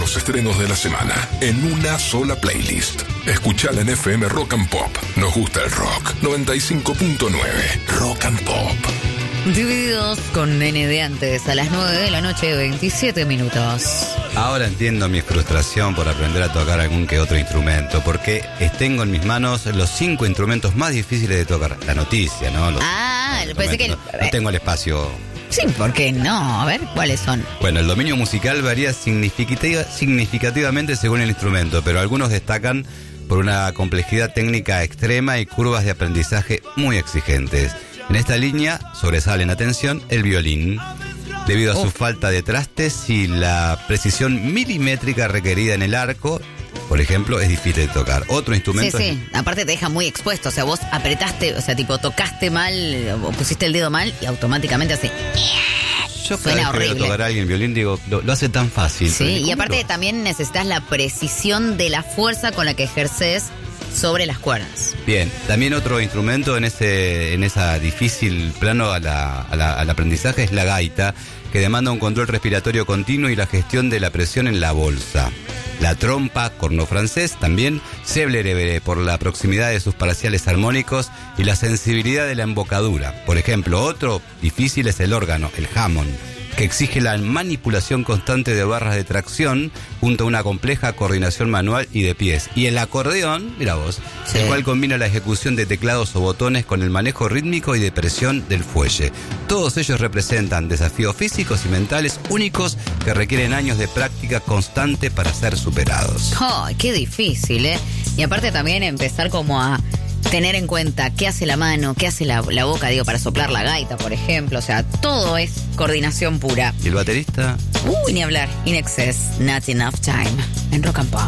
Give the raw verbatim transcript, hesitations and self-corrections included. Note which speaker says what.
Speaker 1: los estrenos de la semana en una sola playlist. Escuchala en F M Rock and Pop. Nos gusta el rock. noventa y cinco punto nueve Rock and Pop.
Speaker 2: Divididos con Nene de Antes a las nueve de la noche, veintisiete minutos.
Speaker 3: Ahora entiendo mi frustración por aprender a tocar algún que otro instrumento, porque tengo en mis manos los cinco instrumentos más difíciles de tocar. La noticia, ¿no? Los,
Speaker 2: ah,
Speaker 3: los
Speaker 2: pensé que...
Speaker 3: No, no tengo el espacio.
Speaker 2: Sí, ¿por qué no? A ver, ¿cuáles son?
Speaker 3: Bueno, el dominio musical varía significativa, significativamente según el instrumento, pero algunos destacan por una complejidad técnica extrema y curvas de aprendizaje muy exigentes. En esta línea sobresalen, atención, el violín. Debido a oh. su falta de trastes y la precisión milimétrica requerida en el arco, por ejemplo, es difícil de tocar. Otro instrumento...
Speaker 2: Sí, sí.
Speaker 3: Es...
Speaker 2: Aparte te deja muy expuesto. O sea, vos apretaste, o sea, tipo, tocaste mal o pusiste el dedo mal y automáticamente hace...
Speaker 3: Yo
Speaker 2: suena
Speaker 3: cada vez que veo tocar a alguien violín, digo, lo, lo hace tan fácil.
Speaker 2: Sí,
Speaker 3: y
Speaker 2: y aparte
Speaker 3: lo...
Speaker 2: también necesitas la precisión de la fuerza con la que ejerces sobre las cuerdas.
Speaker 3: Bien, también otro instrumento en ese en esa difícil plano a la, a la, al aprendizaje es la gaita, que demanda un control respiratorio continuo y la gestión de la presión en la bolsa. La trompa, corno francés, también se breve por la proximidad de sus parciales armónicos y la sensibilidad de la embocadura. Por ejemplo, otro difícil es el órgano, el Hammond, que exige la manipulación constante de barras de tracción junto a una compleja coordinación manual y de pies. Y el acordeón, mira vos, sí. el cual combina la ejecución de teclados o botones con el manejo rítmico y de presión del fuelle. Todos ellos representan desafíos físicos y mentales únicos que requieren años de práctica constante para ser superados.
Speaker 2: ¡Oh, qué difícil, eh! Y aparte también empezar como a tener en cuenta qué hace la mano, qué hace la, la boca, digo, para soplar la gaita, por ejemplo. O sea, todo es coordinación pura.
Speaker 3: ¿Y el baterista?
Speaker 2: Uy, ni hablar. In Excess, Not Enough Time, en Rock and Pop.